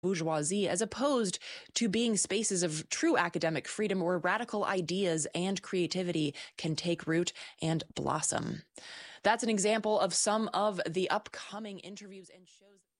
bourgeoisie, as opposed to being spaces of true academic freedom where radical ideas and creativity can take root and blossom. That's an example of some of the upcoming interviews and shows.